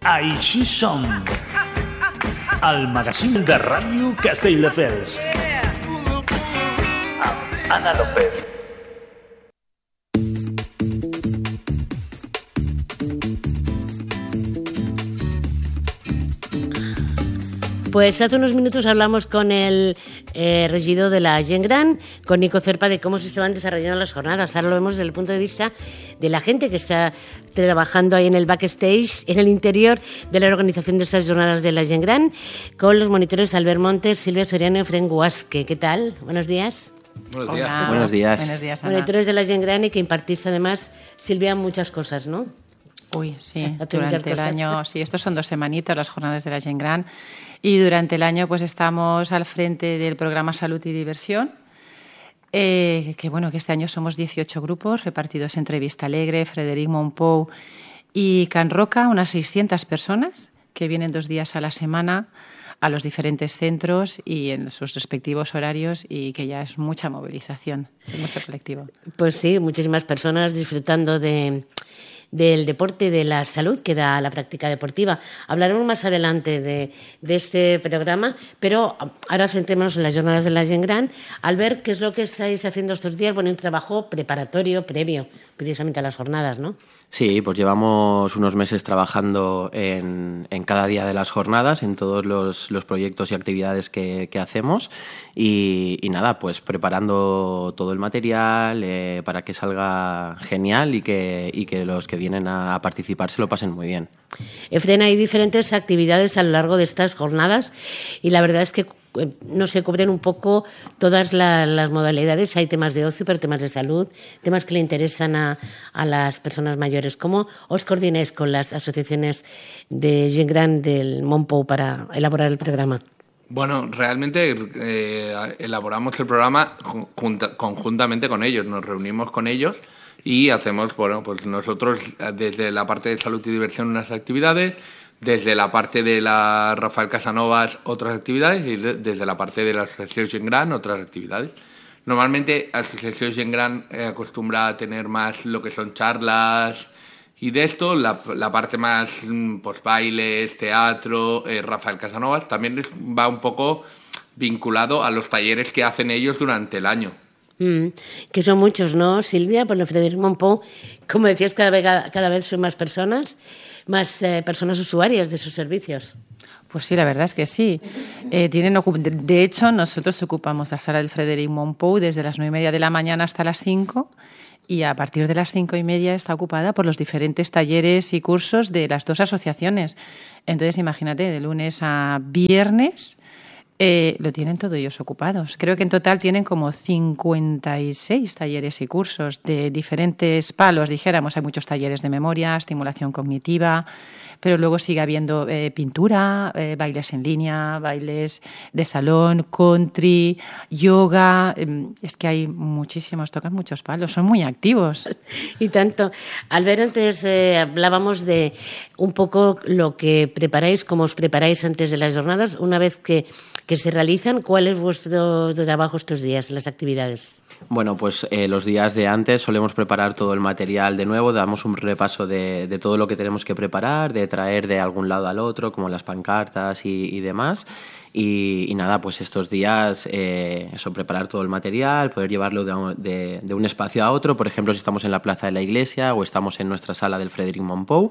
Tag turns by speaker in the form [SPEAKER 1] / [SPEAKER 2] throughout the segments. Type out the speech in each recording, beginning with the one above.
[SPEAKER 1] Així som, el magazín de ràdio Castelldefels. Amb Ana López.
[SPEAKER 2] Pues hace unos minutos hablamos con el regidor de la Gent Gran, con Nico Cerpa, de cómo se estaban desarrollando las jornadas. Ahora lo vemos desde el punto de vista de la gente que está trabajando ahí en el backstage, en el interior de la organización de estas jornadas de la Gent Gran, con los monitores Albert Montes, Silvia Soriano y Fren Guasque. ¿Qué tal? Buenos días.
[SPEAKER 3] Buenos días.
[SPEAKER 4] Hola.
[SPEAKER 3] Buenos días.
[SPEAKER 4] Buenos días, Ana.
[SPEAKER 2] Monitores de la Gent Gran, y que impartís además, Silvia, muchas cosas, ¿no?
[SPEAKER 4] Uy, sí,
[SPEAKER 2] Hace
[SPEAKER 4] durante
[SPEAKER 2] muchas
[SPEAKER 4] el
[SPEAKER 2] cosas.
[SPEAKER 4] año, sí, estos son 2 semanitas las jornadas de la Gent Gran, y durante el año pues estamos al frente del programa Salud y Diversión, que este año somos 18 grupos repartidos entre Vista Alegre, Frederic Montpou y Can Roca, unas 600 personas que vienen 2 días a la semana a los diferentes centros y en sus respectivos horarios, y que ya es mucha movilización, es mucho colectivo.
[SPEAKER 2] Pues sí, muchísimas personas disfrutando del deporte y de la salud que da la práctica deportiva. Hablaremos más adelante de este programa, pero ahora centrémonos en las jornadas de la Gent Gran. Albert, ¿qué es lo que estáis haciendo estos días? Bueno, un trabajo preparatorio, previo, precisamente a las jornadas, ¿no?
[SPEAKER 3] Sí, pues llevamos unos meses trabajando en cada día de las jornadas, en todos los proyectos y actividades que hacemos y nada, pues preparando todo el material para que salga genial y que los que vienen a participar se lo pasen muy bien.
[SPEAKER 2] Efren, hay diferentes actividades a lo largo de estas jornadas y la verdad es que no se cubren un poco todas las modalidades. Hay temas de ocio, pero temas de salud, temas que le interesan a las personas mayores. ¿Cómo os coordináis con las asociaciones de Gent Gran del Montpou para elaborar el programa?
[SPEAKER 5] Bueno, realmente elaboramos el programa conjuntamente con ellos. Nos reunimos con ellos y hacemos, pues nosotros desde la parte de salud y diversión unas actividades, desde la parte de la Rafael Casanovas otras actividades y desde la parte de la Asociación Gent Gran otras actividades. Normalmente la Asociación Gent Gran acostumbra a tener más lo que son charlas y de esto, la parte más pues bailes, teatro, Rafael Casanovas también va un poco vinculado a los talleres que hacen ellos durante el año.
[SPEAKER 2] Que son muchos, ¿no, Silvia? Por el Frederic Montpou, como decías, cada vez son más personas usuarias de sus servicios.
[SPEAKER 4] Pues sí, la verdad es que sí. De hecho, nosotros ocupamos la sala del Frederic Montpou desde las 9:30 de la mañana hasta las 5, y a partir de las 5:30 está ocupada por los diferentes talleres y cursos de las 2 asociaciones. Entonces, imagínate, de lunes a viernes lo tienen todos ellos ocupados. Creo que en total tienen como 56 talleres y cursos de diferentes palos, dijéramos. Hay muchos talleres de memoria, estimulación cognitiva, pero luego sigue habiendo pintura, bailes en línea, bailes de salón, country, yoga. Es que hay muchísimos, tocan muchos palos, son muy activos.
[SPEAKER 2] Y tanto. Albert, antes hablábamos de un poco lo que preparáis, cómo os preparáis antes de las jornadas. Una vez que se realizan, ¿cuál es vuestro trabajo estos días, las actividades?
[SPEAKER 3] Bueno, pues los días de antes solemos preparar todo el material de nuevo, damos un repaso de todo lo que tenemos que preparar, de traer de algún lado al otro, como las pancartas y demás. Y nada, pues estos días preparar todo el material, poder llevarlo de un espacio a otro. Por ejemplo, si estamos en la plaza de la iglesia o estamos en nuestra sala del Frederic Montpou,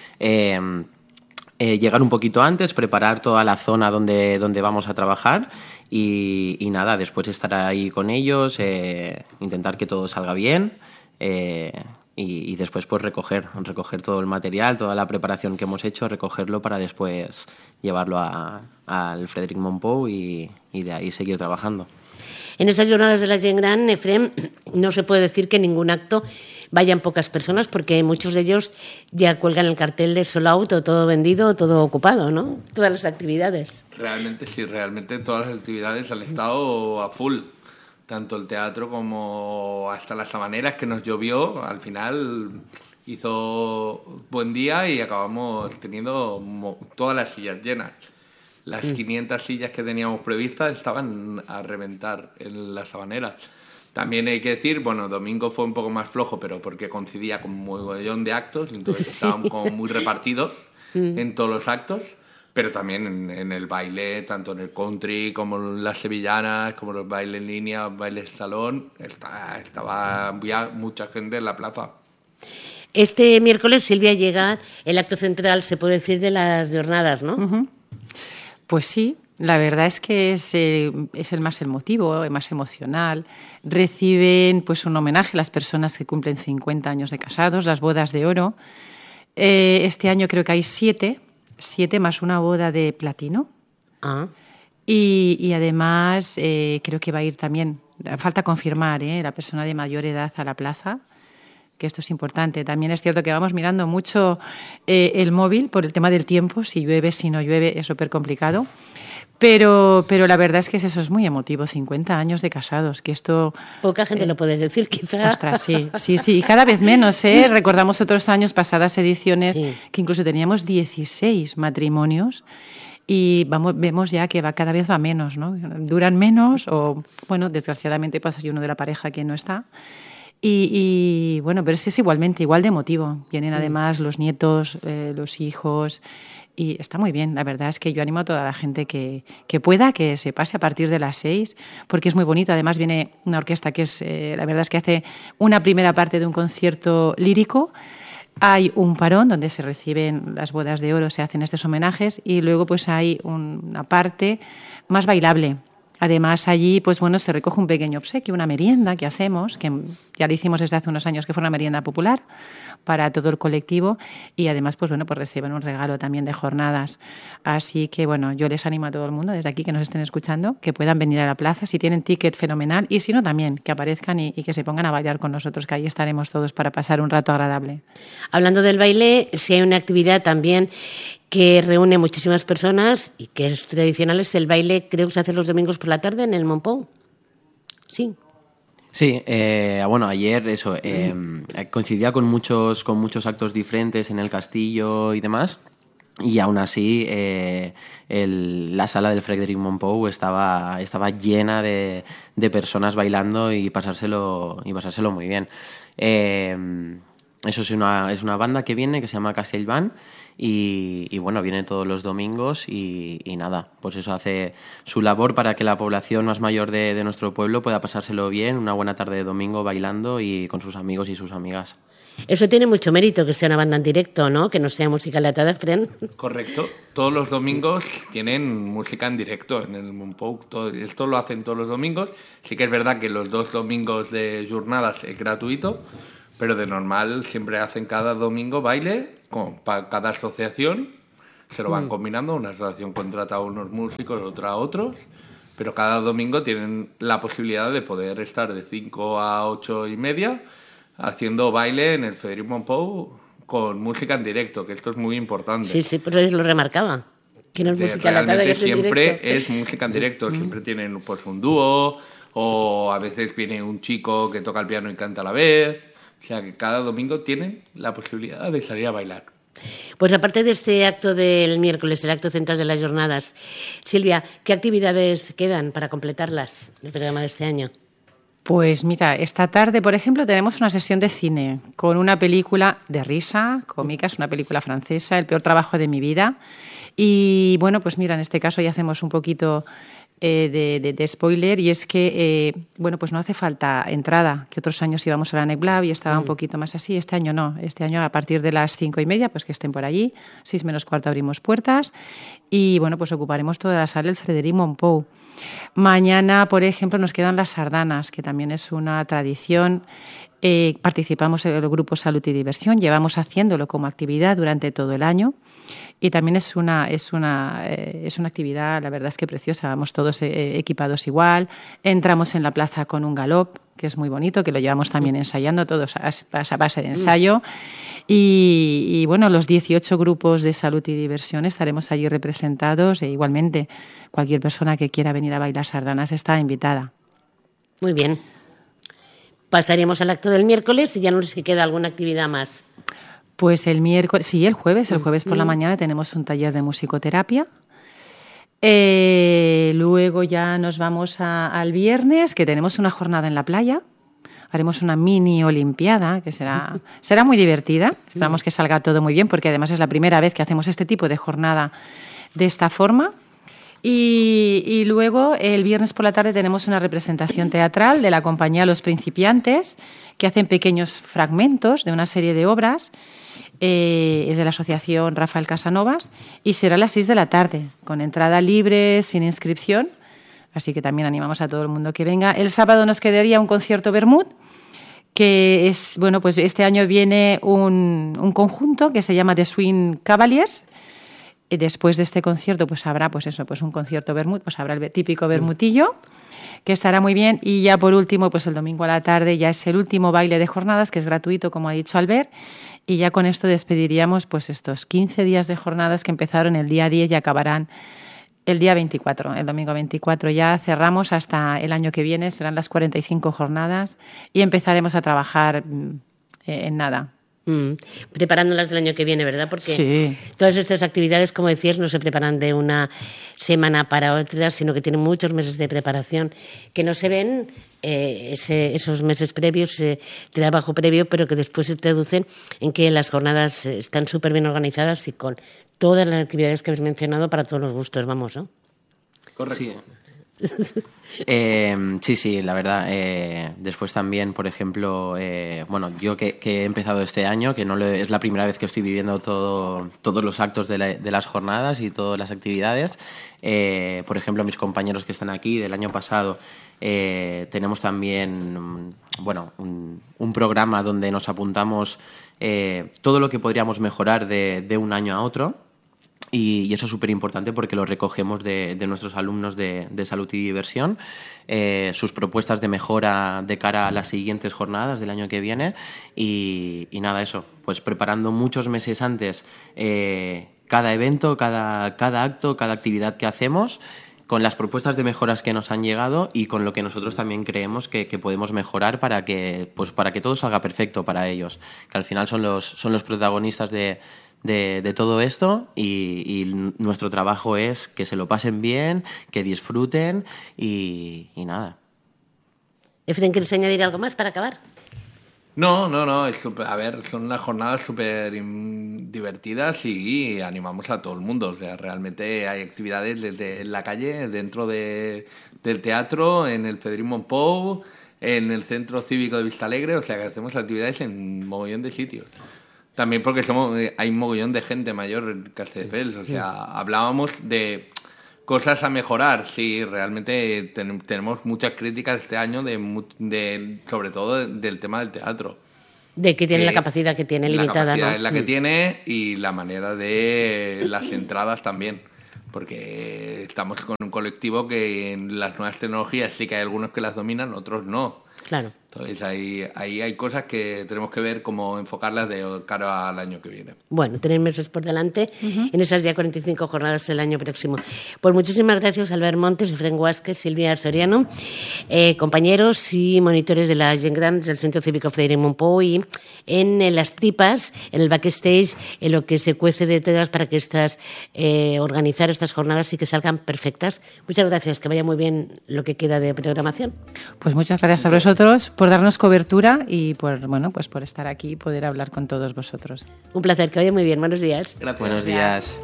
[SPEAKER 3] llegar un poquito antes, preparar toda la zona donde vamos a trabajar y nada, después estar ahí con ellos, intentar que todo salga bien y después pues recoger todo el material, toda la preparación que hemos hecho, recogerlo para después llevarlo al Frederic Montpou y de ahí seguir trabajando.
[SPEAKER 2] En estas jornadas de la Gent Gran, Efrem, no se puede decir que ningún acto vayan pocas personas, porque muchos de ellos ya cuelgan el cartel de sold out, o todo vendido o todo ocupado, ¿no? Todas las actividades.
[SPEAKER 5] Realmente sí, realmente todas las actividades han estado a full. Tanto el teatro como hasta las habaneras, que nos llovió, al final hizo buen día y acabamos teniendo todas las sillas llenas. Las 500 sillas que teníamos previstas estaban a reventar en las habaneras. También hay que decir, bueno, domingo fue un poco más flojo, pero porque coincidía con un mogollón de actos, entonces estaban como muy repartidos. en todos los actos, pero también en el baile, tanto en el country como en las sevillanas, como los bailes en línea, bailes de salón, estaba ya mucha gente en la plaza.
[SPEAKER 2] Este miércoles, Silvia, llega el acto central, se puede decir, de las jornadas, ¿no?
[SPEAKER 4] Uh-huh. Pues sí, la verdad es que es el más emotivo, el más emocional. Reciben pues un homenaje a las personas que cumplen 50 años de casados, las bodas de oro. Este año creo que hay 7 más una boda de platino.
[SPEAKER 2] Ah.
[SPEAKER 4] Y además creo que va a ir también, falta confirmar, la persona de mayor edad a la plaza, que esto es importante. También es cierto que vamos mirando mucho el móvil por el tema del tiempo, si llueve, si no llueve, es súper complicado. Pero la verdad es que eso es muy emotivo, 50 años de casados, que esto...
[SPEAKER 2] Poca gente lo puede decir, quizá.
[SPEAKER 4] Ostras, sí, y cada vez menos, Recordamos otros años, pasadas ediciones, que incluso teníamos 16 matrimonios y vemos ya que cada vez va menos, ¿no? Duran menos o, bueno, desgraciadamente pasa uno de la pareja que no está. Y bueno, pero es igual de emotivo. Vienen además los nietos, los hijos... Y está muy bien, la verdad es que yo animo a toda la gente que pueda, que se pase a partir de las 6, porque es muy bonito. Además viene una orquesta que la verdad es que hace una primera parte de un concierto lírico. Hay un parón donde se reciben las bodas de oro, se hacen estos homenajes y luego pues hay una parte más bailable. Además, allí, pues bueno, se recoge un pequeño obsequio, una merienda que hacemos, que ya lo hicimos desde hace unos años, que fue una merienda popular para todo el colectivo y además, pues bueno, pues reciben un regalo también de jornadas. Así que, bueno, yo les animo a todo el mundo desde aquí que nos estén escuchando, que puedan venir a la plaza, si tienen ticket, fenomenal, y si no, también, que aparezcan y que se pongan a bailar con nosotros, que ahí estaremos todos para pasar un rato agradable.
[SPEAKER 2] Hablando del baile, si hay una actividad también que reúne muchísimas personas y que es tradicional, es el baile, creo que se hace los domingos por la tarde en el Montpou. Sí.
[SPEAKER 3] Sí, bueno, ayer eso coincidía con muchos actos diferentes en el castillo y demás, y aún así la sala del Frédéric Montpou estaba llena de personas bailando y pasárselo muy bien. Eso es una banda que viene, que se llama Castle Band, y bueno, viene todos los domingos y nada, pues eso hace su labor para que la población más mayor de nuestro pueblo pueda pasárselo bien, una buena tarde de domingo bailando y con sus amigos y sus amigas.
[SPEAKER 2] Eso tiene mucho mérito, que sea una banda en directo, ¿no? Que no sea música enlatada, Fren.
[SPEAKER 5] Correcto. Todos los domingos tienen música en directo en el Montpou. Esto lo hacen todos los domingos. Sí que es verdad que los 2 domingos de jornadas es gratuito, pero de normal siempre hacen cada domingo baile para cada asociación. Se lo van combinando. Una asociación contrata a unos músicos, otra a otros. Pero cada domingo tienen la posibilidad de poder estar de 5 a 8 y media haciendo baile en el Frédéric Montpou con música en directo, que esto es muy importante.
[SPEAKER 2] Sí, pues eso lo remarcaba. Que no es música enlatada, que es en
[SPEAKER 5] siempre
[SPEAKER 2] directo.
[SPEAKER 5] es música en directo. Siempre tienen pues un dúo o a veces viene un chico que toca el piano y canta a la vez. O sea que cada domingo tienen la posibilidad de salir a bailar.
[SPEAKER 2] Pues aparte de este acto del miércoles, el acto central de las jornadas, Silvia, ¿qué actividades quedan para completarlas del programa de este año?
[SPEAKER 4] Pues mira, esta tarde, por ejemplo, tenemos una sesión de cine con una película de risa, cómica, es una película francesa, El peor trabajo de mi vida. Y bueno, pues mira, en este caso ya hacemos un poquito de spoiler, y es que, bueno, pues no hace falta entrada, que otros años íbamos a la Necblau y estaba un poquito más así. Este año no, este año a partir de las 5:30, pues que estén por allí, 6 menos cuarto abrimos puertas y bueno, pues ocuparemos toda la sala del Frédéric Montpou. Mañana, por ejemplo, nos quedan las sardanas, que también es una tradición. Participamos en el grupo Salud y Diversión, llevamos haciéndolo como actividad durante todo el año y también es una actividad, la verdad es que preciosa. Vamos todos equipados igual, entramos en la plaza con un galop, que es muy bonito, que lo llevamos también ensayando todos a base de ensayo. Y bueno, los 18 grupos de Salud y Diversión estaremos allí representados e igualmente cualquier persona que quiera venir a bailar sardanas está invitada.
[SPEAKER 2] Muy bien. Pasaremos al acto del miércoles y ya no nos queda alguna actividad más.
[SPEAKER 4] Pues el miércoles, sí, el jueves por la mañana tenemos un taller de musicoterapia. Luego ya nos vamos al viernes, que tenemos una jornada en la playa. haremos una mini olimpiada que será muy divertida. Esperamos que salga todo muy bien porque además es la primera vez que hacemos este tipo de jornada de esta forma. Y luego el viernes por la tarde tenemos una representación teatral de la compañía Los Principiantes, que hacen pequeños fragmentos de una serie de obras. Es de la asociación Rafael Casanovas y será a las 6 de la tarde, con entrada libre, sin inscripción. Así que también animamos a todo el mundo que venga. El sábado nos quedaría un concierto vermut, que es, bueno, pues este año viene un conjunto que se llama The Swing Cavaliers. Y después de este concierto pues habrá pues un concierto vermut, pues habrá el típico vermutillo, que estará muy bien. Y ya por último, pues el domingo a la tarde ya es el último baile de jornadas, que es gratuito, como ha dicho Albert. Y ya con esto despediríamos pues estos 15 días de jornadas que empezaron el día 10 y acabarán el día 24, el domingo 24. Ya cerramos hasta el año que viene, serán las 45 jornadas y empezaremos a trabajar en nada.
[SPEAKER 2] Preparándolas del año que viene, ¿verdad? Porque
[SPEAKER 4] sí,
[SPEAKER 2] todas estas actividades, como decías, no se preparan de una semana para otra, sino que tienen muchos meses de preparación que no se ven esos meses previos, trabajo previo, pero que después se traducen en que las jornadas están súper bien organizadas y con todas las actividades que habéis mencionado para todos los gustos, vamos, ¿no?
[SPEAKER 5] Correcto.
[SPEAKER 3] Sí, la verdad. Después también, por ejemplo, yo que he empezado este año, que es la primera vez que estoy viviendo todos los actos de las jornadas y todas las actividades. Por ejemplo, mis compañeros que están aquí del año pasado, tenemos también un programa donde nos apuntamos todo lo que podríamos mejorar de un año a otro. Y eso es súper importante porque lo recogemos de nuestros alumnos de salud y diversión, sus propuestas de mejora de cara a las siguientes jornadas del año que viene y nada, eso, pues preparando muchos meses antes cada evento, cada acto, cada actividad que hacemos, con las propuestas de mejoras que nos han llegado y con lo que nosotros también creemos que podemos mejorar para que todo salga perfecto para ellos, que al final son los protagonistas de todo esto y nuestro trabajo es que se lo pasen bien, que disfruten y nada.
[SPEAKER 2] Efren, ¿quieres añadir algo más para acabar?
[SPEAKER 5] No, son unas jornadas súper divertidas y animamos a todo el mundo. O sea, realmente hay actividades desde la calle, dentro del teatro, en el Federic Mompou, en el Centro Cívico de Vistalegre, o sea que hacemos actividades en mogollón de sitios. También porque hay un mogollón de gente mayor en Castelldefels, o sea, hablábamos de cosas a mejorar. Sí, realmente tenemos muchas críticas este año, sobre todo del tema del teatro.
[SPEAKER 2] De que tiene la capacidad que tiene limitada,
[SPEAKER 5] la capacidad
[SPEAKER 2] ¿no?
[SPEAKER 5] es la que tiene y la manera de las entradas también. Porque estamos con un colectivo que en las nuevas tecnologías sí que hay algunos que las dominan, otros no.
[SPEAKER 2] Claro.
[SPEAKER 5] Entonces ahí hay cosas que tenemos que ver cómo enfocarlas de cara al año que viene.
[SPEAKER 2] Bueno, tenéis meses por delante en esas ya 45 jornadas del año próximo. Pues muchísimas gracias, Albert Montes, Efren Guasque, Silvia Soriano, compañeros y monitores de la Gent Gran del Centro Cívico Federic Mompou y en las tripas, en el backstage, en lo que se cuece detrás para que organizar estas jornadas y que salgan perfectas. Muchas gracias, que vaya muy bien lo que queda de programación.
[SPEAKER 4] Pues muchas gracias a vosotros por darnos cobertura y por estar aquí y poder hablar con todos vosotros.
[SPEAKER 2] Un placer, que vaya muy bien. Buenos días.
[SPEAKER 5] Gracias.
[SPEAKER 3] Buenos días.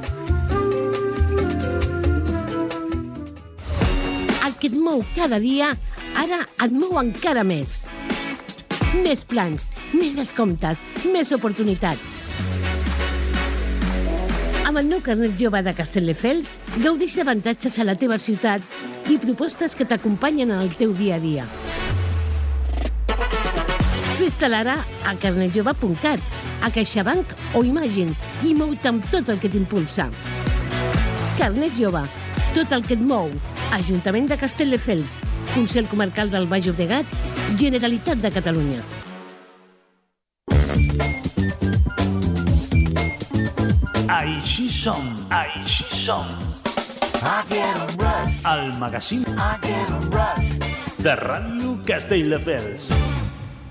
[SPEAKER 2] El que et mou cada dia, ara et mou encara més. Més plans, més descomptes, més oportunitats. Amb el nou carnet jove de Castelldefels, gaudeix d'avantatges a la teva ciutat i propostes que t'acompanyen en el teu dia a dia. Fes-te'l ara a carnetjove.cat, a CaixaBank o Imagine i mou-te amb tot el que t'impulsa. Carnet Jove, tot el que et mou. Ajuntament de Castelldefels, Consell Comarcal del Baix Llobregat, Generalitat de Catalunya.
[SPEAKER 1] Així som. El magazín de Ràdio Castelldefels.